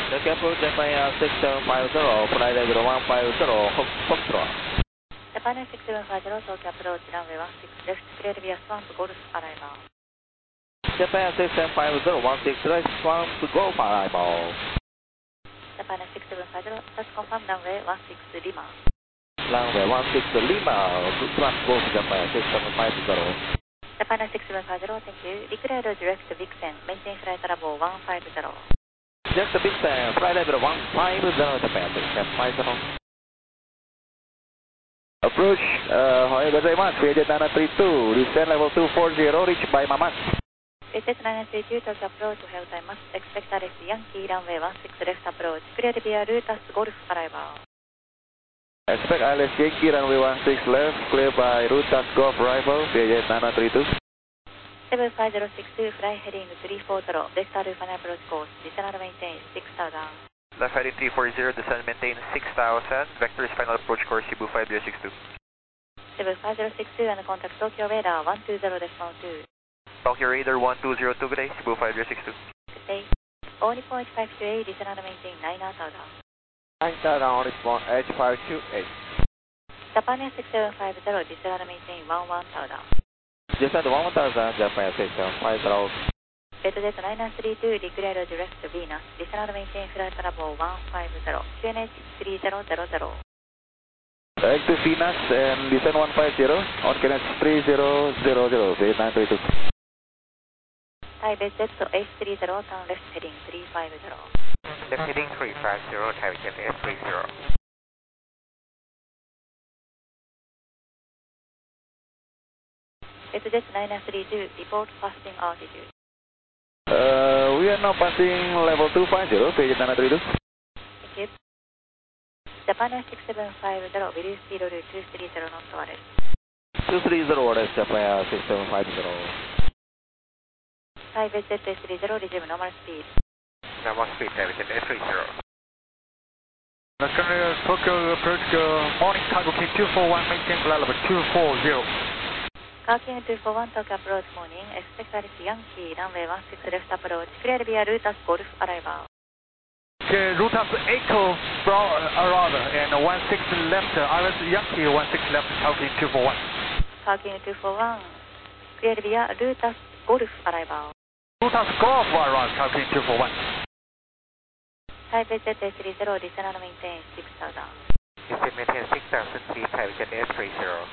Japan approach Japan 6750, flight level 150, Foxtrot. Japan 6750, Tokyo approach runway 16 left, clear via Swamp Golf arrival. Japan 6750, 16 left, Swamp Golf arrival. Japan 6750, just confirm runway 16 Lima. Runway 16 Lima, Swamp Golf Japan 6750. Japan 6750, thank you. Declare direct Vixen, maintain flight level 150. Direct Vixen, flight level 150, Japan 6750. Approach, however, very much, Vietjet 932, descend level 240, reach by Mamat. Vietjet 932, Tokyo approach, hold time must expect Alex Yankee, runway 16 left approach, clear via Rutas Golf arrival. Expect Alex Yankee, runway 16 left, clear by Rutas Golf arrival, Vietjet 932. 75062, fly heading 340, vector final approach course, descend and maintain 6000. Left heading 340, descend maintain 6000, vector is final approach course, Cebu 5062. 75062 and contact Tokyo radar 120.2. Tokyo radar 1202, good day, Cebu 5062. Good day. Only point 528, descend and maintain 9000. 9000, only point H528. Japan 6750, descend and maintain 11000. Descend 1000, Japan 6750. Vietjet 932, declare direct Venus, descend and maintain flight level 150, QNH 3000. Direct to Venus and descend 150, on QNH 3000, Vietjet 932. Thai Vietjet H30, turn left heading 350. Left heading 350, Thai Vietjet S30. Vietjet 932, report passing altitude. We are now passing level 250, Vietjet 932. Thank you. Japan 6750, will you speed order 230 knots wireless? 230, orders Japan 6750. Thai Vietjet S30, resume normal speed. Normal speed, Thai Vietjet S30. Tokyo approach, morning cargo King 241, maintain flight level 240. Carking 241, Tokyo approach morning, expect Alex Yankee, runway 16 left approach, clear via Rutas Golf arrival. Okay, Rutas Echo arrival and 16 left, Alex Yankee 16 left, Carking 241. Carking 241, clear via Rutas Golf arrival. Rutas Golf arrival, Carking 241. Thai Vietjet S30, descend and maintain 6000. Descend maintain 6000 feet, Thai Vietjet S30.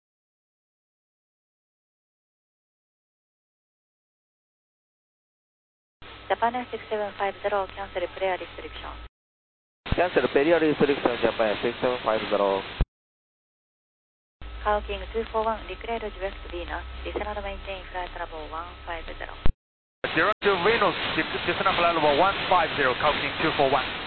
Japan 6750, cancel prayer restriction. Cancel period restriction, Japan 6750. Carking 241, declare direct Venus, descend and maintain flight level 150. Direct Venus, descend flight level 150, Carking 241.